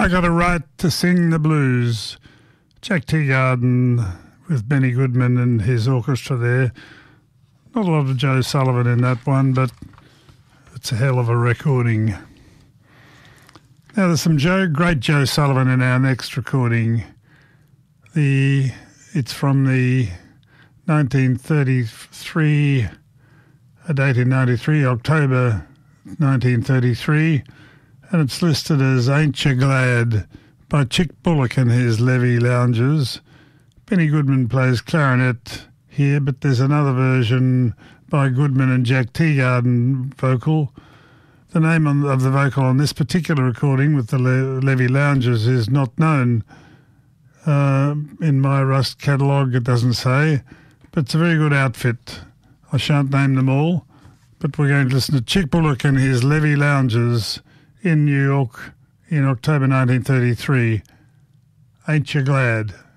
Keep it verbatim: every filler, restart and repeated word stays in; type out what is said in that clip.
I Got a Right to Sing the Blues. Jack Teagarden with Benny Goodman and his orchestra there. Not a lot of Joe Sullivan in that one, but it's a hell of a recording. Now there's some Joe, great Joe Sullivan in our next recording. The It's from the nineteen thirty-three, a date in ninety-three, October nineteen thirty-three, and it's listed as Ain't You Glad by Chick Bullock and his Levee Loungers. Benny Goodman plays clarinet here, but there's another version by Goodman and Jack Teagarden vocal. The name on, of the vocal on this particular recording with the Le- Levee Loungers is not known. Uh, in my Rust catalogue it doesn't say, but it's a very good outfit. I shan't name them all, but we're going to listen to Chick Bullock and his Levee Loungers in New York in October nineteen thirty-three. Ain't You Glad?